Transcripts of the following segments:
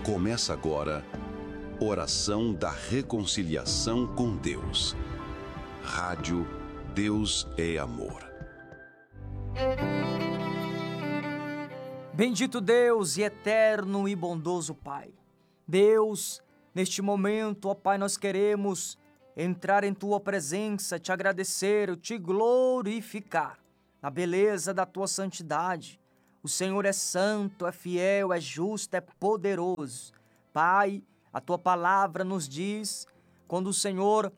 Começa agora, Oração da Reconciliação com Deus. Rádio Deus é Amor. Bendito Deus e eterno e bondoso Pai. Deus, neste momento, ó Pai, nós queremos entrar em Tua presença, Te agradecer, Te glorificar na beleza da Tua santidade. O Senhor é santo, é fiel, é justo, é poderoso. Pai, a Tua palavra nos diz, quando o Senhor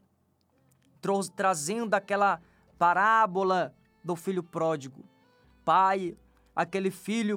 trazendo aquela parábola do filho pródigo. Pai, aquele filho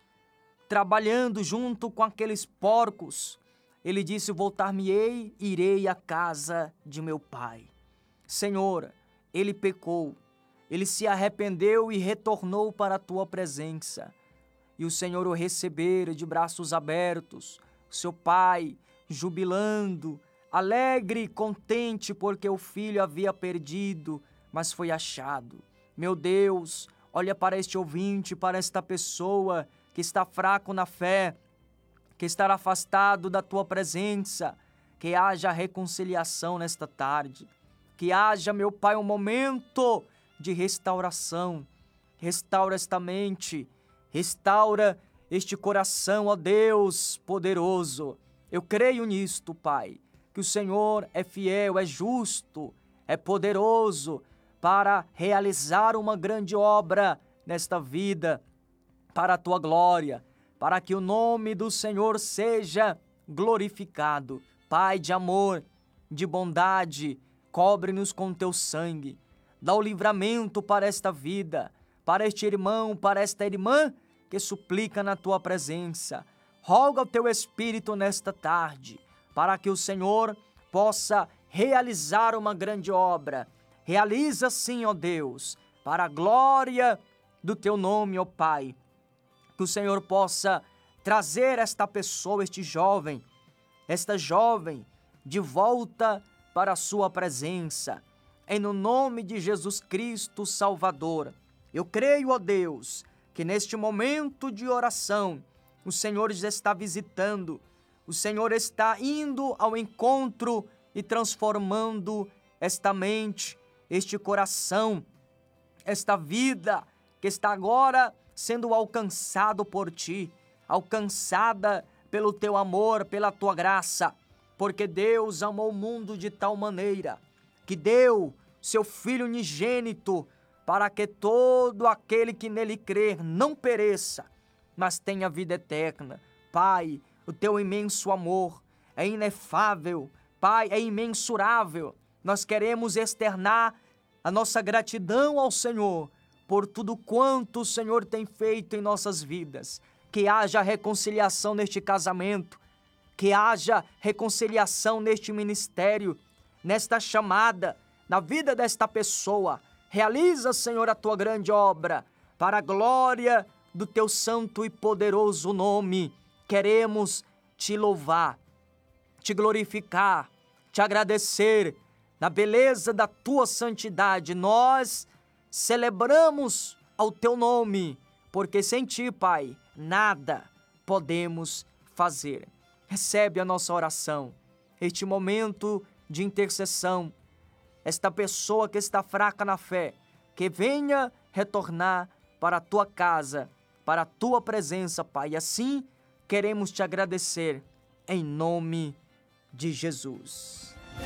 trabalhando junto com aqueles porcos, ele disse: voltar-me-ei, irei à casa de meu pai. Senhor, ele pecou, ele se arrependeu e retornou para a Tua presença. E o Senhor o recebeu de braços abertos, seu pai jubilando, alegre e contente porque o filho havia perdido, mas foi achado. Meu Deus, olha para este ouvinte, para esta pessoa que está fraco na fé, que está afastado da Tua presença, que haja reconciliação nesta tarde, que haja, meu Pai, um momento de restauração. Restaura esta mente, restaura este coração, ó Deus poderoso. Eu creio nisto, Pai, que o Senhor é fiel, é justo, é poderoso para realizar uma grande obra nesta vida, para a Tua glória, para que o nome do Senhor seja glorificado. Pai de amor, de bondade, cobre-nos com Teu sangue. Dá o livramento para esta vida, para este irmão, para esta irmã que suplica na Tua presença. Roga o Teu Espírito nesta tarde, para que o Senhor possa realizar uma grande obra. Realiza sim, ó Deus, para a glória do Teu nome, ó Pai. Que o Senhor possa trazer esta pessoa, este jovem, esta jovem, de volta para a Sua presença. Em no nome de Jesus Cristo Salvador, eu creio, ó Deus, que neste momento de oração, o Senhor já está visitando, o Senhor está indo ao encontro e transformando esta mente, este coração, esta vida que está agora sendo alcançado por Ti, alcançada pelo Teu amor, pela Tua graça, porque Deus amou o mundo de tal maneira que deu Seu Filho unigênito para que todo aquele que nele crer não pereça, mas tenha vida eterna. Pai, o Teu imenso amor é inefável, Pai, é imensurável. Nós queremos externar a nossa gratidão ao Senhor por tudo quanto o Senhor tem feito em nossas vidas. Que haja reconciliação neste casamento, que haja reconciliação neste ministério, nesta chamada, na vida desta pessoa. Realiza, Senhor, a Tua grande obra, para a glória do Teu santo e poderoso nome. Queremos Te louvar, Te glorificar, Te agradecer, na beleza da Tua santidade. Nós celebramos ao Teu nome, porque sem Ti, Pai, nada podemos fazer. Recebe a nossa oração, este momento de intercessão, esta pessoa que está fraca na fé, que venha retornar para a Tua casa, para a Tua presença, Pai. E assim queremos Te agradecer, em nome de Jesus.